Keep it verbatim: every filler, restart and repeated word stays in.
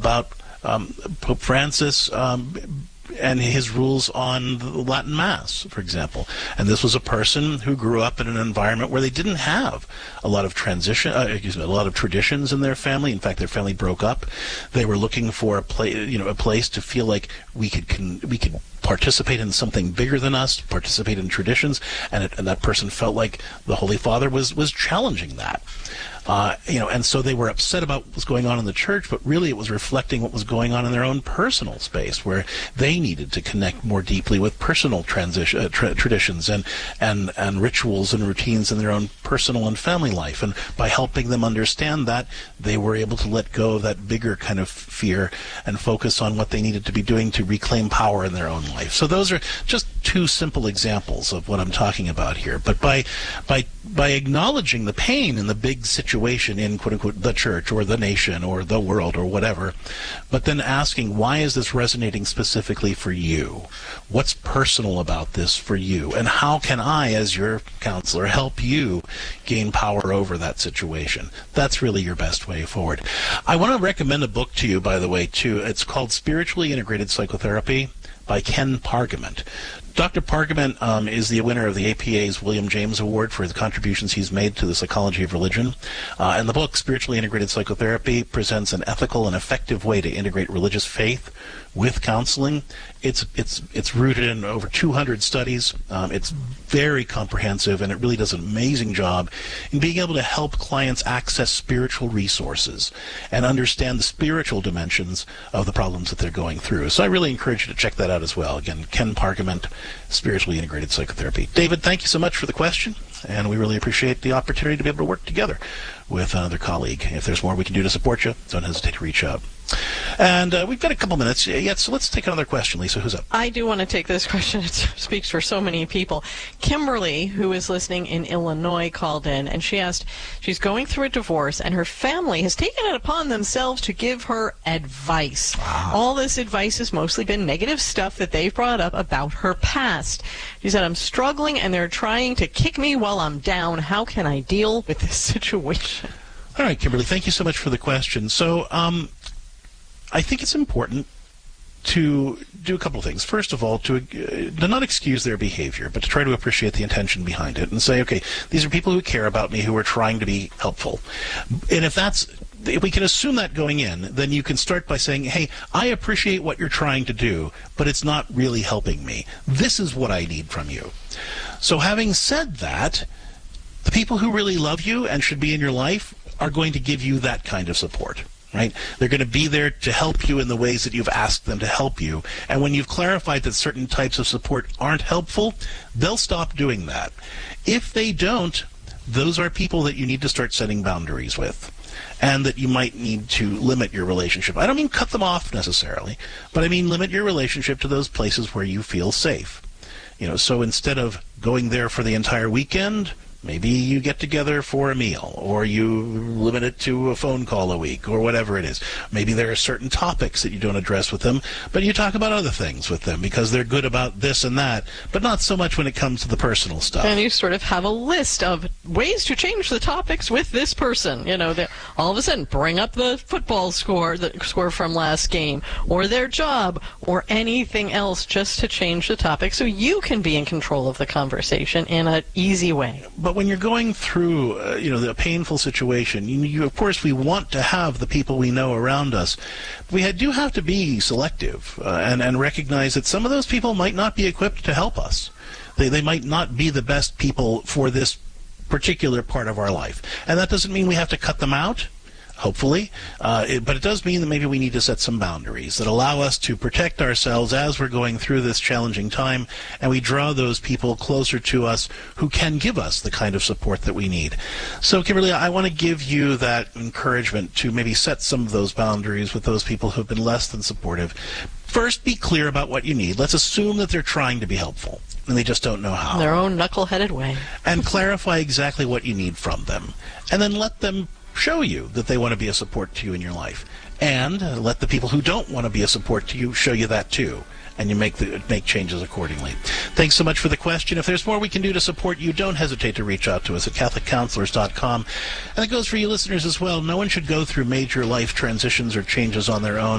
about um, Pope Francis um, and his rules on the Latin Mass, for example. And this was a person who grew up in an environment where they didn't have a lot of transition, uh, excuse me, a lot of traditions in their family. In fact, their family broke up. They were looking for a place, you know, a place to feel like we could can, we could participate in something bigger than us, participate in traditions, and, it, and that person felt like the Holy Father was was challenging that. Uh, you know, and so they were upset about what was going on in the church, but really it was reflecting what was going on in their own personal space, where they needed to connect more deeply with personal transition, uh, tra- traditions and, and, and rituals and routines in their own personal and family life. And by helping them understand that, they were able to let go of that bigger kind of fear and focus on what they needed to be doing to reclaim power in their own life. So those are just two simple examples of what I'm talking about here. But by by by acknowledging the pain in the big situation in, quote unquote, the church or the nation or the world or whatever, but then asking, why is this resonating specifically for you? What's personal about this for you? And how can I, as your counselor, help you gain power over that situation? That's really your best way forward. I want to recommend a book to you, by the way, too. It's called Spiritually Integrated Psychotherapy by Ken Pargament. Doctor Pargament um, is the winner of the A P A's William James Award for the contributions he's made to the psychology of religion. Uh, and the book, Spiritually Integrated Psychotherapy, presents an ethical and effective way to integrate religious faith with counseling. It's it's it's rooted in over two hundred studies. Um, it's very comprehensive, and it really does an amazing job in being able to help clients access spiritual resources and understand the spiritual dimensions of the problems that they're going through. So I really encourage you to check that out as well. Again, Ken Pargament, Spiritually Integrated Psychotherapy. David, thank you so much for the question, and we really appreciate the opportunity to be able to work together with another colleague. If there's more we can do to support you, don't hesitate to reach out. And uh, we've got a couple minutes yet, so let's take another question. Lisa, who's up? I do want to take this question. It speaks for so many people. Kimberly, who is listening in Illinois, called in, and she asked, she's going through a divorce, and her family has taken it upon themselves to give her advice. Wow. All this advice has mostly been negative stuff that they've brought up about her past. She said, I'm struggling, and they're trying to kick me while I'm down. How can I deal with this situation? All right, Kimberly, thank you so much for the question. So, um, I think it's important to do a couple of things. First of all, to, uh, to not excuse their behavior, but to try to appreciate the intention behind it and say, okay, these are people who care about me, who are trying to be helpful. And if that's, if we can assume that going in, then you can start by saying, hey, I appreciate what you're trying to do, but it's not really helping me. This is what I need from you. So having said that, the people who really love you and should be in your life are going to give you that kind of support. Right? They're going to be there to help you in the ways that you've asked them to help you. And when you've clarified that certain types of support aren't helpful, they'll stop doing that. If they don't, those are people that you need to start setting boundaries with, and that you might need to limit your relationship. I don't mean cut them off necessarily, but I mean limit your relationship to those places where you feel safe. You know, so instead of going there for the entire weekend, maybe you get together for a meal, or you limit it to a phone call a week, or whatever it is. Maybe there are certain topics that you don't address with them, but you talk about other things with them because they're good about this and that, but not so much when it comes to the personal stuff. And you sort of have a list of ways to change the topics with this person. You know, all of a sudden bring up the football score, the score from last game, or their job, or anything else, just to change the topic so you can be in control of the conversation in an easy way. But when you're going through, uh, you know, the painful situation, you, you, of course, we want to have the people we know around us. We do have to be selective uh, and, and recognize that some of those people might not be equipped to help us. They, they might not be the best people for this particular part of our life. And that doesn't mean we have to cut them out. Hopefully, uh, it, but it does mean that maybe we need to set some boundaries that allow us to protect ourselves as we're going through this challenging time, and we draw those people closer to us who can give us the kind of support that we need. So, Kimberly, I want to give you that encouragement to maybe set some of those boundaries with those people who have been less than supportive. First, be clear about what you need. Let's assume that they're trying to be helpful, and they just don't know how. Their own knuckle-headed way. And clarify exactly what you need from them, and then let them show you that they want to be a support to you in your life, and uh, let the people who don't want to be a support to you show you that too, and you make the make changes accordingly. Thanks so much for the question. If there's more we can do to support you, don't hesitate to reach out to us at catholic counselors dot com. And it goes for you listeners as well. No one should go through major life transitions or changes on their own.